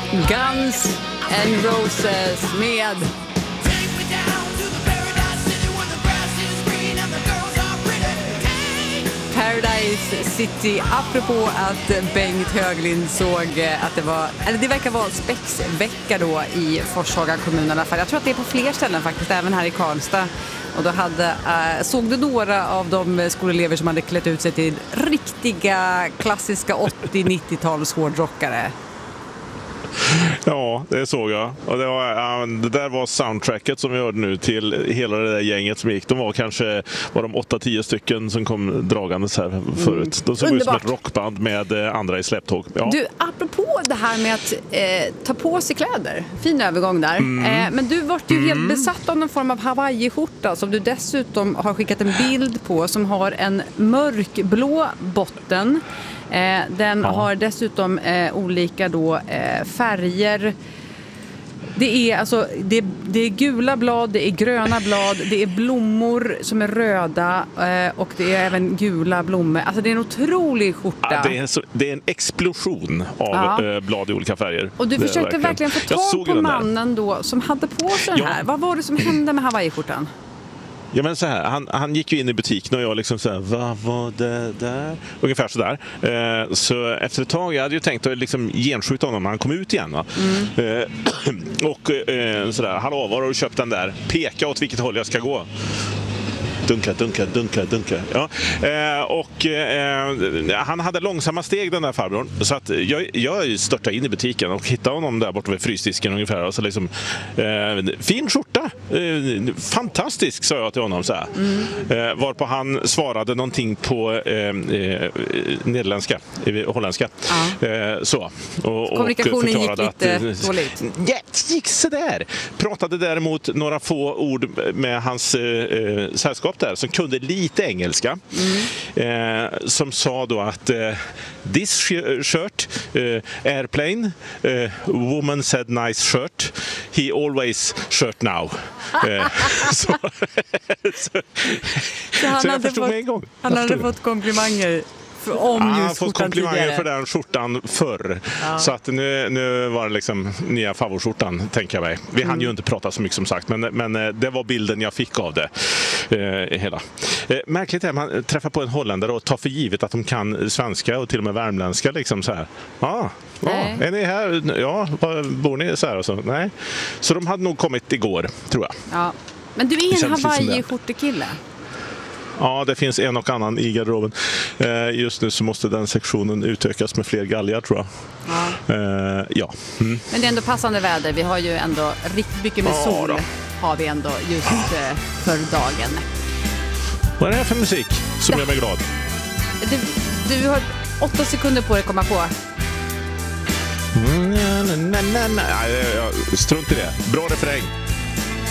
Guns N' Roses med Paradise City. Apropå att Bengt Höglind såg att det verkar vara spexvecka då i Forshaga kommun i alla fall. Jag tror att det är på fler ställen faktiskt, även här i Karlstad. Och då såg du några av de skolelever som hade klätt ut sig till riktiga klassiska 80-90-tals hårdrockare. Ja, det såg jag. Och det där var soundtracket som vi hörde nu till hela det där gänget som gick. De var kanske 8-10 stycken som kom dragandes här förut. De såg ut som ett rockband med andra i släpptåg. Ja. Du, apropå det här med att ta på sig kläder. Fin övergång där. Men du var ju helt besatt av någon form av Hawaii-skjorta som du dessutom har skickat en bild på som har en mörkblå botten. Den har dessutom olika då, färger. Det är gula blad, det är gröna blad, det är blommor som är röda och det är även gula blommor. Alltså det är en otrolig skjorta. Ja, det är en explosion av blad i olika färger. Och du försökte verkligen få tag på mannen då som hade på sig den här. Vad var det som hände med Hawaii-skjortan? Ja, men så här, han gick ju in i butiken och jag liksom så här, vad var det där? Ungefär så där. Så efter ett tag, jag hade ju tänkt att liksom genskjuta honom när han kom ut igen. Och sådär, hallå, var har du köpt den där? Peka åt vilket håll jag ska gå. Dunka. Ja. Han hade långsamma steg, den där farbrorn. Så att jag störtade in i butiken och hittade honom där borta vid frysdisken ungefär. Och så liksom, fin skjorta. Fantastisk, sa jag till honom så här. Varpå han svarade någonting på nederländska, holländska. Så. Kommunikationen gick lite dåligt. Gick så där. Pratade däremot några få ord med hans sällskap där, som kunde lite engelska, som sa då att this shirt, airplane, woman said nice shirt, he always shirt now. Så jag förstod mig en gång. Han hade fått komplimanger om just fått komplimanger för den skjortan förr. Så att nu var det liksom nya favoritskjortan, tänker jag mig. Vi hann ju inte prata så mycket som sagt, men det var bilden jag fick av det hela. Märkligt är att man träffar på en holländare och tar för givet att de kan svenska och till och med värmländska liksom så här. Är ni här? Ja, bor ni så här och så? Nej. Så de hade nog kommit igår, tror jag. Ja. Men du är en Hawaii-skjortekille. Ja, det finns en och annan i garderoben. Just nu så måste den sektionen utökas med fler galgar, tror jag. Men det är ändå passande väder. Vi har ju ändå riktigt mycket med sol har vi ändå just för dagen. Vad är det här för musik som gör mig glad? Du har 8 sekunder på dig att komma på. Strunt i det. Bra refräng.